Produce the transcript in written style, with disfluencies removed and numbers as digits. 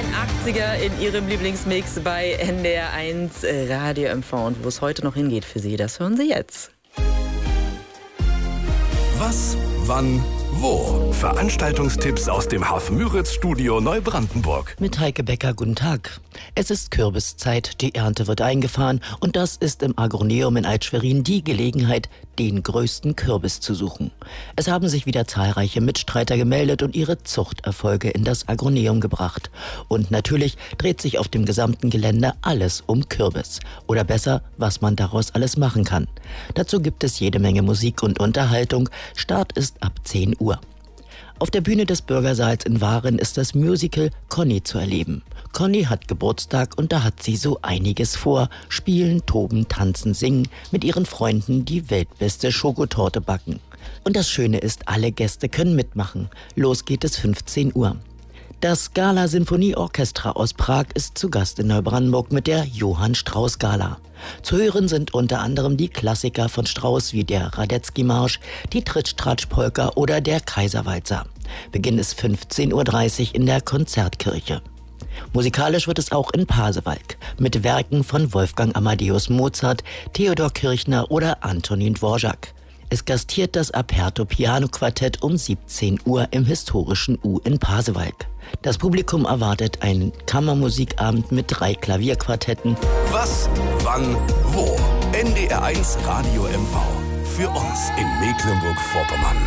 80er in Ihrem Lieblingsmix bei NDR 1 Radio MV. Und wo es heute noch hingeht für Sie, das hören Sie jetzt. Was, wann, wo? Veranstaltungstipps aus dem Hafen-Müritz-Studio Neubrandenburg. Mit Heike Becker, guten Tag. Es ist Kürbiszeit, die Ernte wird eingefahren und das ist im Agroneum in Alt-Schwerin die Gelegenheit, den größten Kürbis zu suchen. Es haben sich wieder zahlreiche Mitstreiter gemeldet und ihre Zuchterfolge in das Agroneum gebracht. Und natürlich dreht sich auf dem gesamten Gelände alles um Kürbis. Oder besser, was man daraus alles machen kann. Dazu gibt es jede Menge Musik und Unterhaltung. Start ist ab 10 Uhr. Auf der Bühne des Bürgersaals in Waren ist das Musical Conny zu erleben. Conny hat Geburtstag und da hat sie so einiges vor. Spielen, toben, tanzen, singen, mit ihren Freunden die weltbeste Schokotorte backen. Und das Schöne ist, alle Gäste können mitmachen. Los geht es 15 Uhr. Das Scala Sinfonieorchestra aus Prag ist zu Gast in Neubrandenburg mit der Johann Strauss Gala. Zu hören sind unter anderem die Klassiker von Strauss wie der Radetzky-Marsch, die Tritsch-Tratsch-Polka oder der Kaiserwalzer. Beginn ist 15:30 Uhr in der Konzertkirche. Musikalisch wird es auch in Pasewalk mit Werken von Wolfgang Amadeus Mozart, Theodor Kirchner oder Antonin Dvorak. Es gastiert das Aperto Piano Quartett um 17 Uhr im historischen U in Pasewalk. Das Publikum erwartet einen Kammermusikabend mit 3 Klavierquartetten. Was, wann, wo? NDR 1 Radio MV. Für uns in Mecklenburg-Vorpommern.